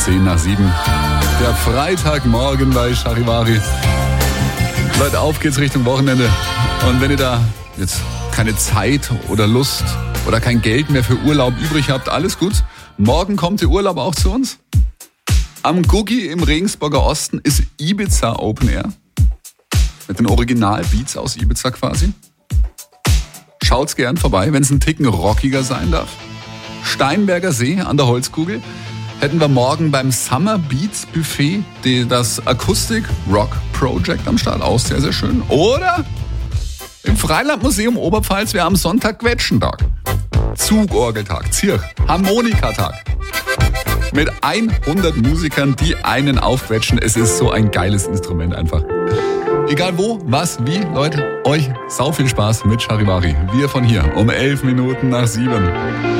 7:10. Der Freitagmorgen bei Charivari. Leute, auf geht's Richtung Wochenende. Und wenn ihr da jetzt keine Zeit oder Lust oder kein Geld mehr für Urlaub übrig habt, alles gut. Morgen kommt der Urlaub auch zu uns. Am Guggi im Regensburger Osten ist Ibiza Open Air. Mit den Original-Beats aus Ibiza quasi. Schaut's gern vorbei, wenn es ein Ticken rockiger sein darf. Steinberger See an der Holzkugel hätten wir morgen beim Summer Beats Buffet das Akustik Rock Project am Start. Auch sehr, sehr schön. Oder im Freilandmuseum Oberpfalz wäre am Sonntag Quetschentag. Zugorgeltag, Zirch, Harmonikatag. Mit 100 Musikern, die einen aufquetschen. Es ist so ein geiles Instrument einfach. Egal wo, was, wie, Leute, euch sau viel Spaß mit Charivari. Wir von hier um 11:11.